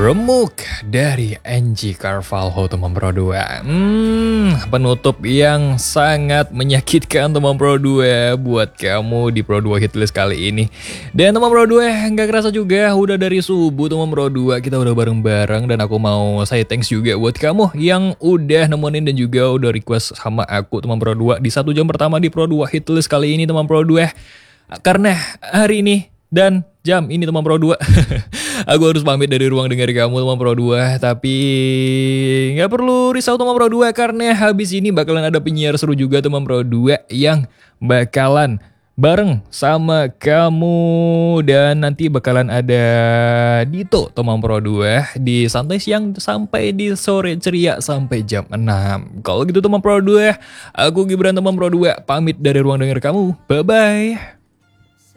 Remuk dari Angie Carvalho teman Pro 2. Penutup yang sangat menyakitkan teman Pro 2 buat kamu di Pro 2 Hitlist kali ini. Dan teman Pro 2 nggak kerasa juga udah dari subuh teman Pro 2 kita udah bareng-bareng. Dan aku mau say thanks juga buat kamu yang udah nemenin dan juga udah request sama aku teman Pro 2 di 1 jam pertama di Pro 2 Hitlist kali ini teman Pro 2. Karena hari ini dan jam ini teman Pro 2 aku harus pamit dari ruang dengar kamu teman Pro 2. Tapi nggak perlu risau teman Pro 2, karena habis ini bakalan ada penyiar seru juga teman Pro 2 yang bakalan bareng sama kamu. Dan nanti bakalan ada Dito teman Pro 2 di santai siang sampai di sore ceria sampai jam 6. Kalau gitu teman Pro 2, aku Gibran teman Pro 2 pamit dari ruang dengar kamu. Bye bye.